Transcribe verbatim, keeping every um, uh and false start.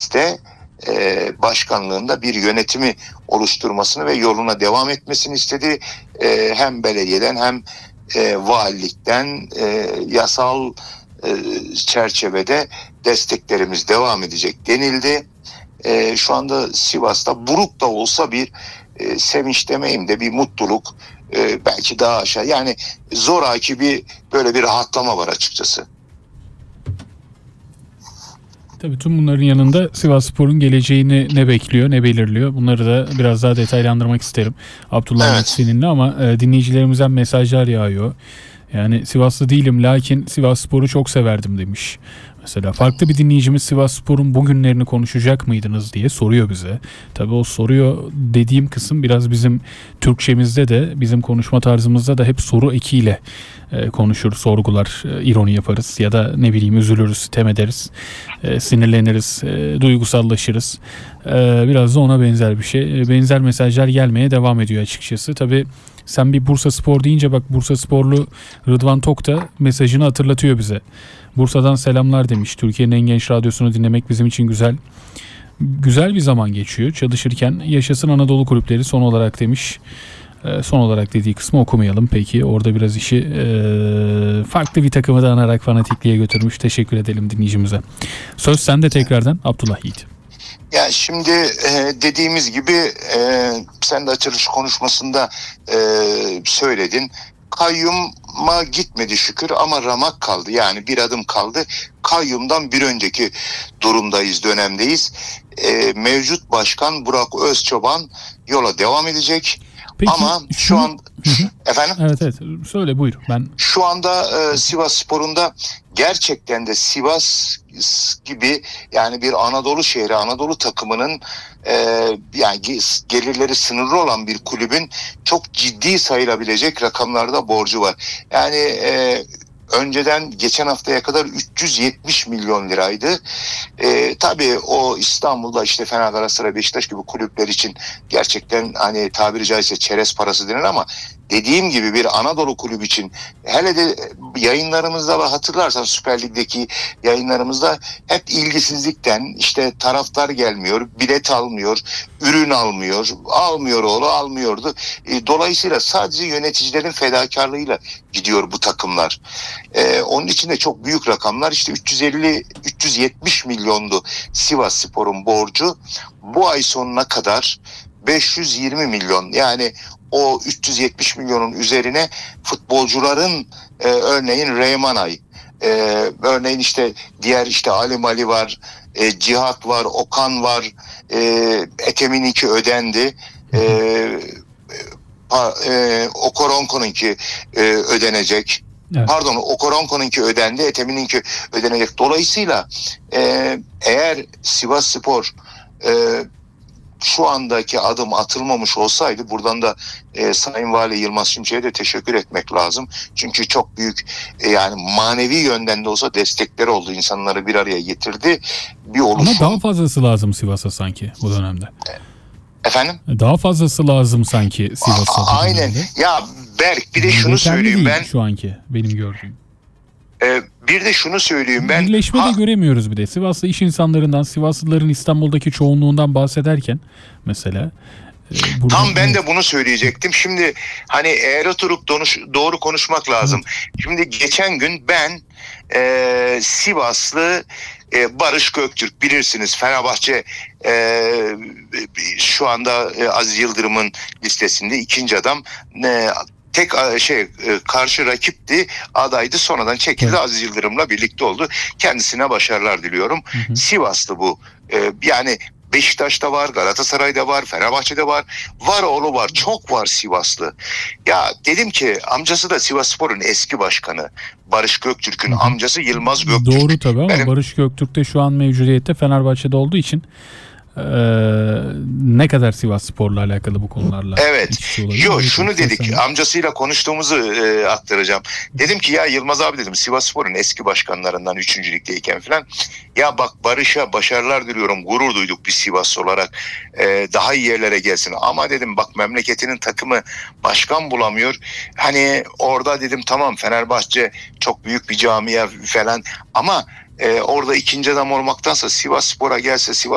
liste e, başkanlığında bir yönetimi oluşturmasını ve yoluna devam etmesini istedi. E, hem belediyeden hem e, valilikten e, yasal e, çerçevede desteklerimiz devam edecek denildi. E, şu anda Sivas'ta buruk da olsa bir e, sevinç demeyeyim de bir mutluluk, e, belki daha aşağı, yani zoraki bir böyle bir rahatlama var açıkçası. Tabii tüm bunların yanında Sivasspor'un geleceğini ne bekliyor, ne belirliyor? Bunları da biraz daha detaylandırmak isterim Abdullah Evet. seninle, ama e, dinleyicilerimizden mesajlar yağıyor. Yani Sivaslı değilim lakin Sivasspor'u çok severdim demiş. Mesela farklı bir dinleyicimiz Sivasspor'un bugünlerini konuşacak mıydınız diye soruyor bize. Tabii o soruyor dediğim kısım biraz bizim Türkçemizde de, bizim konuşma tarzımızda da hep soru ekiyle e, konuşur, sorgular, e, ironi yaparız ya da ne bileyim üzülürüz, sitem ederiz, e, sinirleniriz, e, duygusallaşırız. E, biraz da ona benzer bir şey. E, benzer mesajlar gelmeye devam ediyor açıkçası. Tabii sen bir Bursaspor deyince bak, Bursasporlu Rıdvan Tok da mesajını hatırlatıyor bize. Bursa'dan selamlar demiş. Türkiye'nin en genç radyosunu dinlemek bizim için güzel. Güzel bir zaman geçiyor. Çalışırken yaşasın Anadolu kulüpleri son olarak demiş. E, son olarak dediği kısmı okumayalım. Peki orada biraz işi e, farklı bir takımı da anarak fanatikliğe götürmüş. Teşekkür edelim dinleyicimize. Söz sende tekrardan Abdullah Yiğit. Ya şimdi e, dediğimiz gibi e, sen de açılış konuşmasında e, söyledin. Kayyuma gitmedi şükür ama ramak kaldı. Yani bir adım kaldı. Kayyumdan bir önceki durumdayız, dönemdeyiz. E, mevcut başkan Burak Özçoban yola devam edecek. Peki, ama şunu... şu an efendim? Evet evet söyle buyur. Ben Şu anda e, Sivasspor'un da gerçekten de Sivas gibi, yani bir Anadolu şehri, Anadolu takımının e, yani gelirleri sınırlı olan bir kulübün çok ciddi sayılabilecek rakamlarda borcu var. Yani e, önceden geçen haftaya kadar üç yüz yetmiş milyon liraydı. E, tabii o İstanbul'da işte Fener, Galatasaray, Beşiktaş gibi kulüpler için gerçekten hani tabiri caizse çerez parası denir, ama dediğim gibi bir Anadolu kulübü için, hele de yayınlarımızda ve hatırlarsan Süper Lig'deki yayınlarımızda hep ilgisizlikten, işte taraftar gelmiyor, bilet almıyor, ürün almıyor, almıyor oğlu almıyordu. E, dolayısıyla sadece yöneticilerin fedakarlığıyla gidiyor bu takımlar. E, onun için de çok büyük rakamlar, işte üç yüz elli üç yüz yetmiş milyondu Sivasspor'un borcu. Bu ay sonuna kadar beş yüz yirmi milyon, yani o üç yüz yetmiş milyonun üzerine futbolcuların e, örneğin Reymanay, e, örneğin işte diğer işte Ali Mali var, e, Cihat var, Okan var, e, Etemin'inki ödendi, e, e, Okoronko'nunki e, ödenecek. Evet. Pardon, Okoronko'nunki ödendi, Etemin'inki ödenecek. Dolayısıyla e, eğer Sivasspor e, şu andaki adım atılmamış olsaydı, buradan da e, Sayın Vali Yılmaz Şimşek'e de teşekkür etmek lazım. Çünkü çok büyük e, yani manevi yönden de olsa destekleri oldu. İnsanları bir araya getirdi. Bir oluşum. Ama daha fazlası lazım Sivas'a sanki bu dönemde. Efendim? Daha fazlası lazım sanki Sivas'a. Aynen. Ya Berk, bir de şunu Yeterli söyleyeyim değil ben. Şu anki benim gördüğüm. Ee, bir de şunu söyleyeyim ben. Birleşme de ha, göremiyoruz bir de. Sivaslı iş insanlarından, Sivaslıların İstanbul'daki çoğunluğundan bahsederken mesela. E, burada, tam ben evet. de bunu söyleyecektim. Şimdi hani eğer oturup donuş, doğru konuşmak lazım. Evet. Şimdi geçen gün ben e, Sivaslı e, Barış Göktürk, bilirsiniz Fenerbahçe e, şu anda e, Aziz Yıldırım'ın listesinde ikinci adam. E, tek şey karşı rakipti, adaydı, sonradan çekildi, evet. Aziz Yıldırım'la birlikte oldu. Kendisine başarılar diliyorum. Hı hı. Sivaslı bu. Ee, yani Beşiktaş'ta var, Galatasaray'da var, Fenerbahçe'de var. Var oğlu var, çok var Sivaslı. Ya dedim ki, amcası da Sivasspor'un eski başkanı. Barış Göktürk'ün amcası Yılmaz Göktürk. Doğru tabii, ama Benim... Barış Göktürk de şu an mevcudiyette Fenerbahçe'de olduğu için Ee, ne kadar Sivasspor'la alakalı bu konularla? Evet. Yo, şunu dedik. Sen... Amcasıyla konuştuğumuzu e, aktaracağım. Dedim ki ya Yılmaz abi, dedim, Sivasspor'un eski başkanlarından üçüncü ligdeyken falan. Ya bak, Barış'a başarılar diliyorum. Gurur duyduk biz Sivaslı olarak. E, daha iyi yerlere gelsin. Ama dedim bak, memleketinin takımı başkan bulamıyor. Hani orada dedim tamam, Fenerbahçe çok büyük bir camia falan, ama e, orada ikinci adam olmaktansa Sivasspor'a gelse, Sivas